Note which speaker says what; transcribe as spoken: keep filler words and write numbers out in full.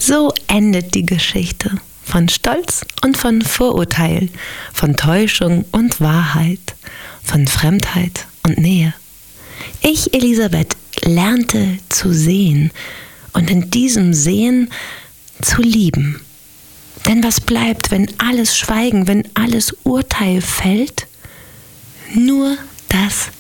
Speaker 1: So endet die Geschichte von Stolz und von Vorurteil, von Täuschung und Wahrheit, von Fremdheit und Nähe. Ich, Elisabeth, lernte zu sehen und in diesem Sehen zu lieben. Denn was bleibt, wenn alles Schweigen, wenn alles Urteil fällt? Nur das